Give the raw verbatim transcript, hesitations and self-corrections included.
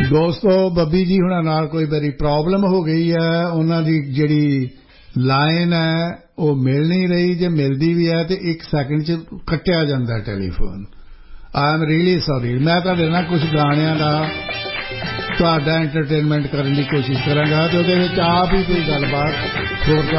ਦੋਸਤੋ ਬੱਬੀ ਜੀ ਹੁਣਾਂ ਨਾਲ ਕੋਈ ਮੇਰੀ ਪ੍ਰੋਬਲਮ ਹੋ ਗਈ ਹੈ ਉਹਨਾਂ ਦੀ ਜਿਹੜੀ ਲਾਈਨ ਹੈ ਉਹ ਮਿਲ ਨਹੀਂ ਰਹੀ ਜੇ ਮਿਲਦੀ ਵੀ ਹੈ ਤੇ ਇੱਕ ਸੈਕਿੰਡ 'ਚ ਕੱਟਿਆ ਜਾਂਦਾ telephone I am really sorry ਮੈਂ ਤੁਹਾਡੇ ਨਾਲ ਕੁਝ ਗਾਣਿਆਂ ਦਾ ਤੁਹਾਡਾ ਐਂਟਰਟੇਨਮੈਂਟ ਕਰਨ ਦੀ ਕੋਸ਼ਿਸ਼ ਕਰਾਂਗਾ ਤੇ ਉਹਦੇ ਵਿੱਚ ਆਪ ਹੀ ਕੋਈ ਗੱਲਬਾਤ ਹੋਰ